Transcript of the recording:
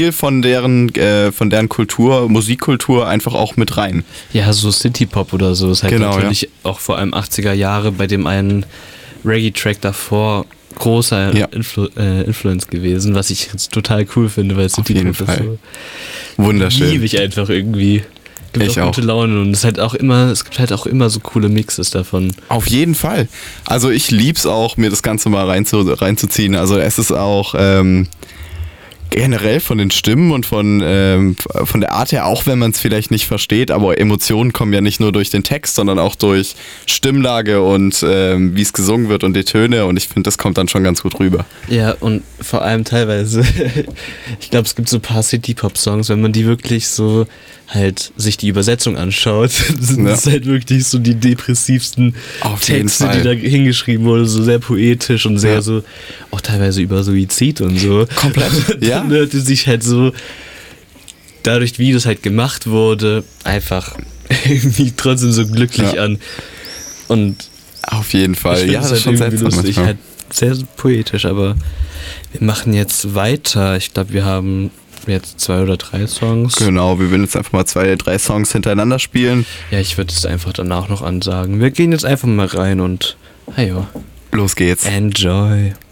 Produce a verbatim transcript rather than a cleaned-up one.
viel von deren, äh, von deren Kultur, Musikkultur einfach auch mit rein. Ja, so City-Pop oder so ist halt Genau, natürlich ja. auch vor allem achtziger Jahre bei dem einen Reggae-Track davor großer Ja. Influ- äh, Influence gewesen, was ich jetzt total cool finde, weil Auf jeden City-Pop ist Fall. so Wunderschön. liebe ich einfach irgendwie. Gibt Ich auch auch. gute Laune und es halt auch immer, es gibt halt auch immer so coole Mixes davon. Auf jeden Fall. Also ich lieb's auch, mir das Ganze mal reinzu, reinzuziehen. Also es ist auch ähm, generell von den Stimmen und von, ähm, von der Art her, auch wenn man es vielleicht nicht versteht, aber Emotionen kommen ja nicht nur durch den Text, sondern auch durch Stimmlage und ähm, wie es gesungen wird und die Töne, und ich finde, das kommt dann schon ganz gut rüber. Ja, und vor allem teilweise, ich glaube, es gibt so ein paar City-Pop-Songs, wenn man die wirklich so halt sich die Übersetzung anschaut, sind Ja. es halt wirklich so die depressivsten Auf jeden Texte, Fall. die da hingeschrieben wurden, so sehr poetisch und sehr Ja. so, auch teilweise über Suizid und so. Komplett, ja. Dann hörte sich halt so, dadurch, wie das halt gemacht wurde, einfach irgendwie trotzdem so glücklich Ja. an. Und Auf jeden Fall. ich finde Ja, es das ist halt schon irgendwie seltsam lustig, manchmal. halt sehr so poetisch, aber wir machen jetzt weiter. Ich glaube, wir haben jetzt zwei oder drei Songs. Genau, wir würden jetzt einfach mal zwei, drei Songs hintereinander spielen. Ja, ich würde es einfach danach noch ansagen. Wir gehen jetzt einfach mal rein und, hey, Los geht's. enjoy.